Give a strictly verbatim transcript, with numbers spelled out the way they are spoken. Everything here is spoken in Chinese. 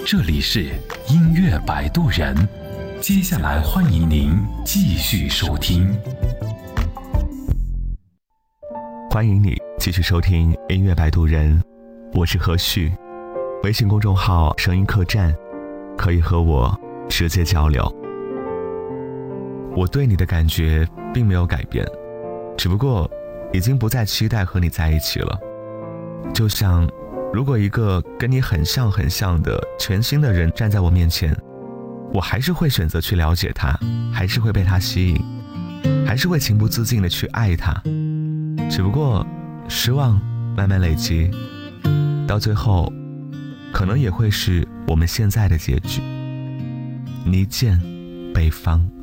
这里是音乐摆渡人，接下来欢迎您继续收听。 欢迎你继续收听音乐摆渡人，我是何旭。微信公众号声音客栈，可以和我直接交流。我对你的感觉并没有改变，只不过已经不再期待和你在一起了。就像如果一个跟你很像很像的全新的人站在我面前，我还是会选择去了解他，还是会被他吸引，还是会情不自禁的去爱他。只不过失望慢慢累积，到最后可能也会是我们现在的结局。倪健，北方。